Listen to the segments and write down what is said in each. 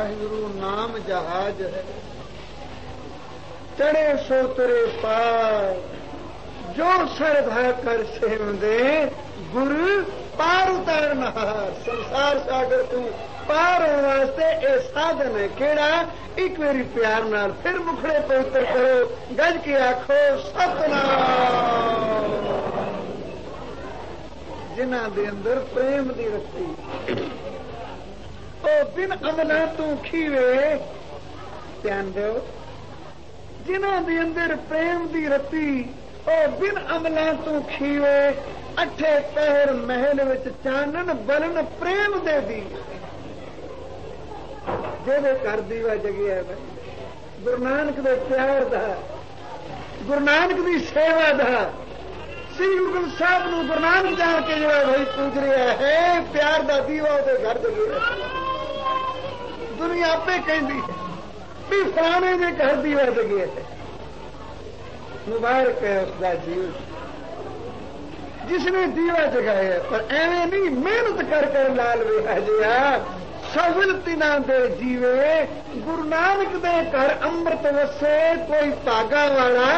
वाहिगुरु नाम जहाज है, चढ़े सो तुरे पार, जो श्रद्धा कर सेवंदे गुरु पार उतारना। संसार सागर तू पार होने वास्ते ये साधन है केड़ा, एक मेरी प्यार नाल फिर मुखड़े पवित्र करो, गज के आखो सतनाम। जिन्हां दे अंदर प्रेम दी रस्सी ओ बिन अमला तू खीवे, ध्यान दो, जिन्हां दे अंदर प्रेम दी रस्सी ओ बिन अमला तू खीवे, अठे पहर महल विच चानन बलन प्रेम दे दी। जेदे घर दीवा जगिया है गुरु नानक दे प्यार दा, गुरु नानक दी सेवा दा। श्री गुरु ग्रंथ साहब नूं गुरु नानक जान के जो भाई पूछ रहा है, प्यार दा दीवा उहदे घर जगिया। दुनिया आपे कहती है भी फलाने दे घर दीवा जगिया है। मुबारक है उसका जीव जिसने दीवा जगाया, पर एवं नहीं मेहनत कर कर लाल वेहा जिया सफल तिना दे जीवे। गुरु नानक दे घर अमृत वसे कोई भागा वाला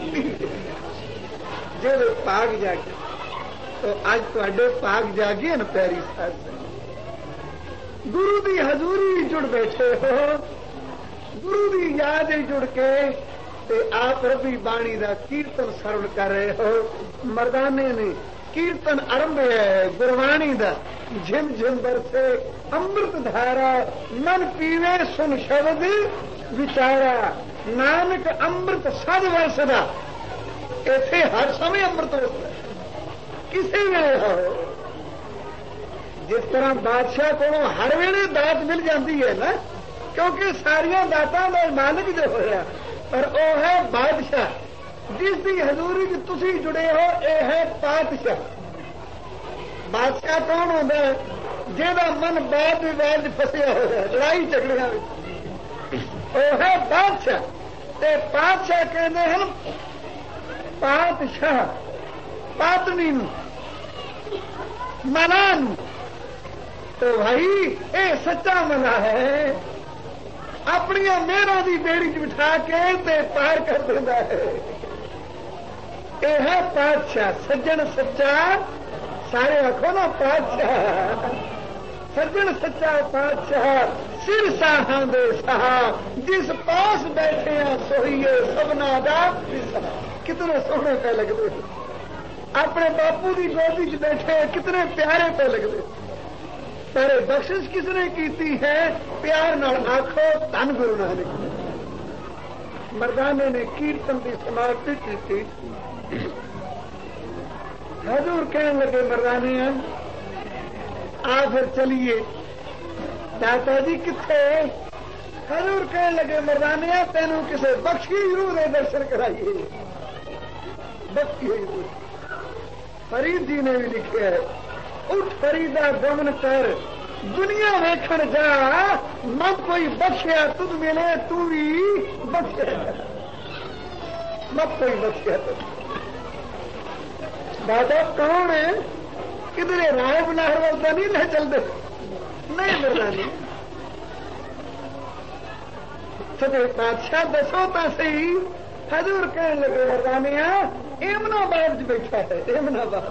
जे भाग जागे तो अज तुहाडे भाग जागे न प्यारी साध। गुरु दी हजूरी जुड़ बैठे हो, गुरु दी याद जुड़ के ते आप रबी बाणी दा कीर्तन सरवण कर रहे हो। मर्दाने ने कीर्तन आरंभ है गुरबाणी दा, झिम झिम बरसे अमृत धारा, मन पीवे सुन शब्द विचारा। नानक अमृत सद वसदा, इथे हर समय अमृत वसदा, किसी वेले हो। जिस तरह बादशाह को हर वेले दात मिल जाती है ना, क्योंकि सारिया दातां दा मालिक जो होया, पर वह है बादशाह जिसकी हजूरी च तुसी जुड़े हो। यह है पातशाह। बादशाह कौन होता है? जेदा मन वाद विवाद फसिया हो है, लड़ाई झगड़िया। वह है बादशाह। ते पातशाह कहते हैं पातशाह पातनी मनान। तो भाई ये सच्चा मना है, अपनी मेहरा की बेड़ी च बिठा के ते पार कर देता है। यह है पातशाह, सज्जन सच्चा। सारे आखो ना पातशाह, सज्जन सच्चा पातशाह। सिर साहां दे सहा, जिस पास बैठे हैं सोईए सबना दा। कितने सोहने पे लगते, अपने बापू की गोदी च बैठे कितने प्यारे पे लगते। सारे बख्शिश किसने कीती है? प्यार नाल आखो धन गुरु नानक। मर्दाने ने कीर्तन की समाप्ति की। हजूर कहने लगे मर्दाने आ फिर चलिए। दाता जी किथे? हजूर कहने लगे मर्दाने तेनू किसे बख्शी रूह दे दर्शन कराइए। बख्शी रूह फरीद जी ने भी लिखे है, उठ फरीदा गमन कर दुनिया वेखण जा, मत कोई बख्शिया तुझ मिले तू भी बख्शे, मत कोई बख्शिया तुझ। दादा कौन है? किधरे राय बनाहर वालता नहीं ले चलते, नहीं मिलना नहीं। सचे बादशाह दसो तो सही। हजूर कहने लगे मर्दानिया एमनाबाद बैठा है, एमनाबाद।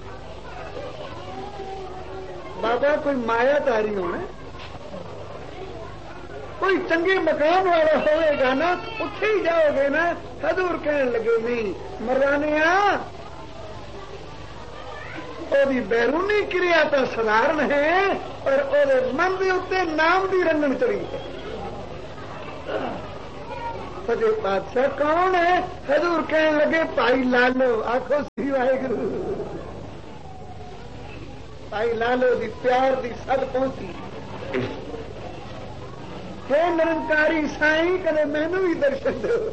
बाबा कोई माया तारी होना, कोई चंगे मकान वाला होएगा ना, उठे ही जाओगे ना। हजूर कहने लगे नहीं मर्दानिया ओदी बैरूनी क्रिया तो साधारण है, और ओदे मन के उत्ते नाम की रंगन चढ़ी है। सजे बादशाह कौन है? हजूर कहने लगे भाई लालो। आखो सी वाहेगुरु। भाई लालो दी प्यार दी सद पहुंची। हे निरंकारी साईं कदे मैनू भी दर्शन दो,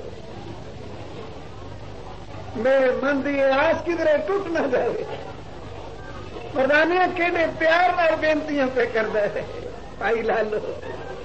मेरे मन की आस किधरे टूट ना जाए। मर्दानिया केड़े प्यार नाल बेनतियां पे करदा है भाई लालो।